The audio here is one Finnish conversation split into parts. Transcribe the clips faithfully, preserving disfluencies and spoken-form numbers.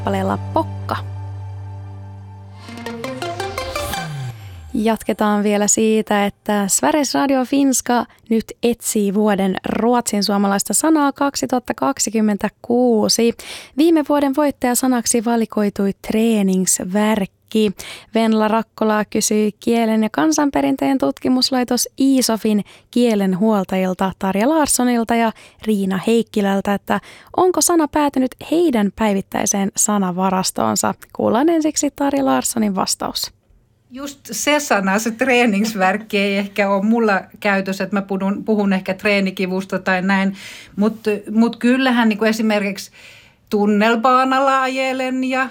kappaleella Pokka. Jatketaan vielä siitä, että Sveriges Radio Finska nyt etsii vuoden ruotsin suomalaista sanaa kaksituhattakaksikymmentäkuusi. Viime vuoden voittajasanaksi valikoitui träningsvärkki. Venla Rakkola kysyi kielen ja kansanperinteen tutkimuslaitos ISOFin kielenhuoltajilta Tarja Larssonilta ja Riina Heikkilältä, että onko sana päätynyt heidän päivittäiseen sanavarastoonsa. Kuullaan ensiksi Tarja Larssonin vastaus. Just se sana, se träningsvärkki ei ehkä ole mulla käytössä, että mä puhun, puhun ehkä treenikivusta tai näin, mutta mut kyllähän niin kuin esimerkiksi tunnelbaanalla ajelen ja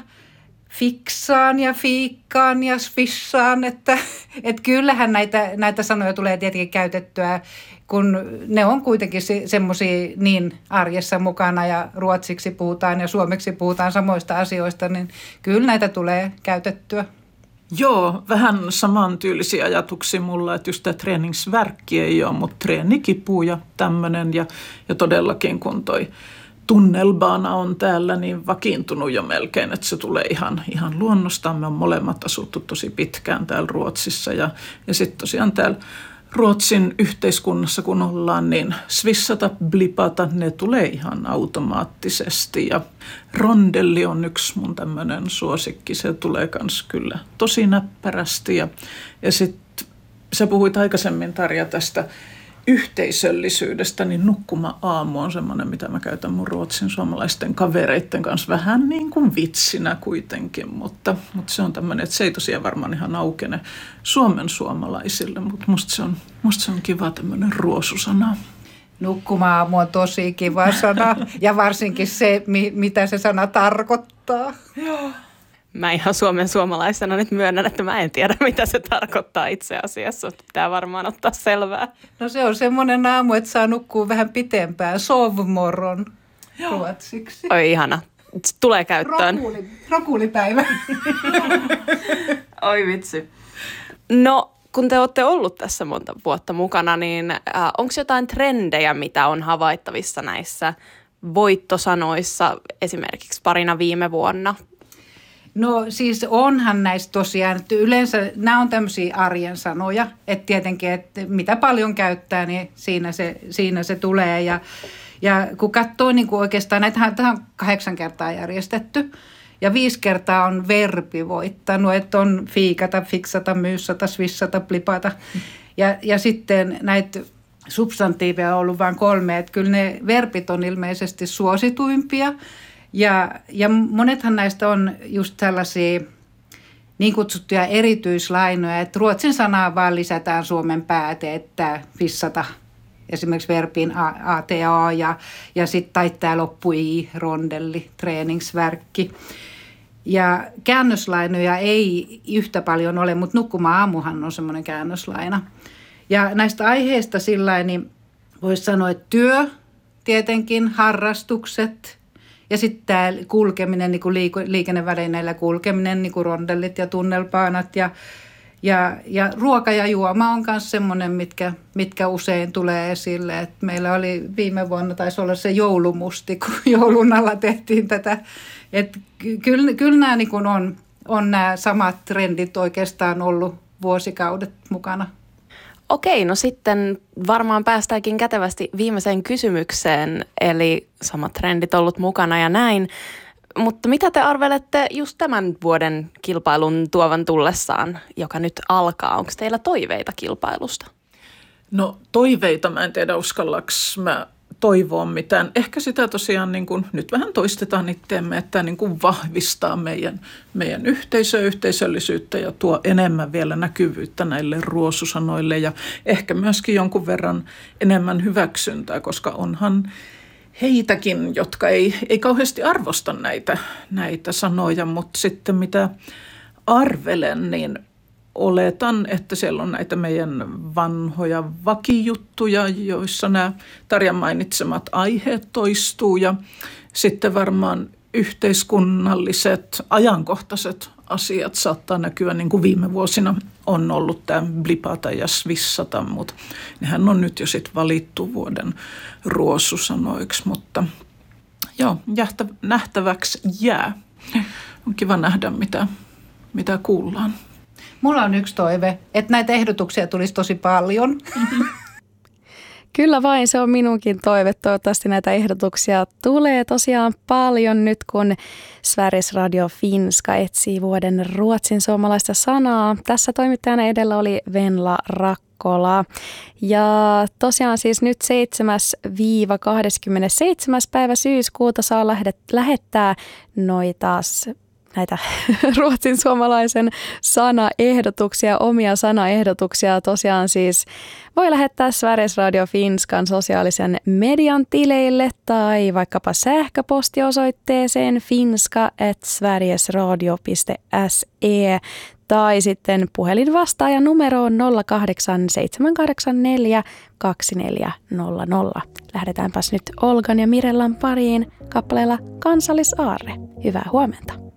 fiksaan ja fiikkaan ja svissaan, että et kyllähän näitä, näitä sanoja tulee tietenkin käytettyä, kun ne on kuitenkin semmoisia niin arjessa mukana ja ruotsiksi puhutaan ja suomeksi puhutaan samoista asioista, niin kyllä näitä tulee käytettyä. Joo, vähän samantyylisiä ajatuksia mulla, että just tämä träningsvärkki ei ole, mutta treenikipu ja tämmöinen. Ja, ja todellakin kun toi tunnelbaana on täällä niin vakiintunut jo melkein, että se tulee ihan, ihan luonnostaan. Me on molemmat asuttu tosi pitkään täällä Ruotsissa ja, ja sitten tosiaan täällä Ruotsin yhteiskunnassa kun ollaan, niin svissata, blipata, ne tulee ihan automaattisesti. Ja rondelli on yksi mun tämmöinen suosikki, se tulee kans kyllä tosi näppärästi. Ja, ja sitten sä puhuit aikaisemmin, Tarja, tästä yhteisöllisyydestä, niin nukkuma-aamu on semmoinen, mitä mä käytän mun ruotsin suomalaisten kavereitten kanssa vähän niin kuin vitsinä kuitenkin, mutta, mutta se on tämmöinen, että se ei tosiaan varmaan ihan aukene Suomen suomalaisille, mutta musta se on, musta se on kiva tämmöinen ruosusana. Nukkuma-aamu on tosi kiva sana ja varsinkin se, mitä se sana tarkoittaa. Joo. Mä ihan Suomen suomalaisena nyt myönnän, että mä en tiedä, mitä se tarkoittaa itse asiassa. Pitää varmaan ottaa selvää. No se on semmoinen aamu, että saa nukkua vähän pitempään. Sovmorgon ruotsiksi. Oi ihana. Tulee käyttöön. Rokuuli, rokuulipäivä. Oi vitsi. No, kun te olette ollut tässä monta vuotta mukana, niin äh, onko jotain trendejä, mitä on havaittavissa näissä voittosanoissa esimerkiksi parina viime vuonna? No siis onhan näistä tosiaan, että yleensä nämä on tämmöisiä arjen sanoja, että tietenkin, että mitä paljon käyttää, niin siinä se, siinä se tulee. Ja, ja kun katsoo niin kuin oikeastaan, näitähän on kahdeksan kertaa järjestetty ja viisi kertaa on verbi voittanut, että on fiikata, fiksata, myyssata, svissata, blipata. Ja, ja sitten näitä substantiiveja on ollut vain kolme, että kyllä ne verbit on ilmeisesti suosituimpia. Ja, ja monethan näistä on just tällaisia niin kutsuttuja erityislainoja, että ruotsin sanaa vaan lisätään suomen pääte, että fissata esimerkiksi verbiin ata ja, ja sitten taittaa loppu i, rondelli, träningsvärkki. Ja käännöslainoja ei yhtä paljon ole, mutta nukkuma-aamuhan on semmoinen käännöslaina. Ja näistä aiheista sillain, niin voisi sanoa, että työ, tietenkin, harrastukset. Ja sitten tämä kulkeminen, niin kuin liikennevälineillä kulkeminen, niin kuin rondellit ja tunnelbaanat. Ja, ja, ja ruoka ja juoma on myös semmoinen, mitkä, mitkä usein tulee esille. Et meillä oli viime vuonna, taisi olla se joulumusti, kun joulun alla tehtiin tätä. Et kyllä, kyllä nämä niin kuin on, on nämä samat trendit oikeastaan ollut vuosikaudet mukana. Okei, no sitten varmaan päästäänkin kätevästi viimeiseen kysymykseen, eli samat trendit ollut mukana ja näin. Mutta mitä te arvelette just tämän vuoden kilpailun tuovan tullessaan, joka nyt alkaa? Onko teillä toiveita kilpailusta? No toiveita, mä en tiedä uskallaks mä toivoa mitään. Ehkä sitä tosiaan niin kuin, nyt vähän toistetaan itseämme, että niin kuin vahvistaa meidän, meidän yhteisöä, yhteisöllisyyttä ja tuo enemmän vielä näkyvyyttä näille ruosusanoille ja ehkä myöskin jonkun verran enemmän hyväksyntää, koska onhan heitäkin, jotka ei, ei kauheasti arvosta näitä, näitä sanoja, mutta sitten mitä arvelen, niin oletan, että siellä on näitä meidän vanhoja vakijuttuja, joissa nämä Tarjan mainitsemat aiheet toistuu ja sitten varmaan yhteiskunnalliset, ajankohtaiset asiat saattaa näkyä, niin kuin viime vuosina on ollut tämä blipata ja svissata, mutta nehän on nyt jo sitten valittu vuoden ruosusanoiksi, mutta joo, nähtäväksi jää. on kiva nähdä, mitä, mitä kuullaan. Mulla on yksi toive, että näitä ehdotuksia tulisi tosi paljon. Kyllä vain, se on minunkin toive. Toivottavasti näitä ehdotuksia tulee tosiaan paljon nyt, kun Sveriges Radio Finska etsii vuoden ruotsin suomalaista sanaa. Tässä toimittajana edellä oli Venla Rakkola. Ja tosiaan siis nyt seitsemäs kahdeskymmenesseitsemäs päivä syyskuuta saa lähettää noita näitä ruotsin suomalaisen sanaehdotuksia, omia sanaehdotuksia. Tosiaan siis voi lähettää Sveriges Radio Finskan sosiaalisen median tileille tai vaikkapa sähköpostiosoitteeseen finska at sverigesradio piste se tai sitten puhelinvastaajan numeroon nolla kahdeksan seitsemän kahdeksan neljä kaksi neljä nolla nolla. Lähdetäänpäs nyt Olgan ja Mirellan pariin kappaleella Kansallisaarre. Hyvää huomenta.